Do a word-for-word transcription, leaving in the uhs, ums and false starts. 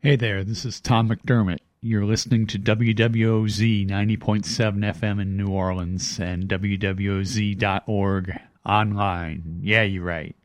Hey there, this is Tom McDermott. You're listening to W W O Z ninety point seven F M in New Orleans and W W O Z dot org online. Yeah, you're right.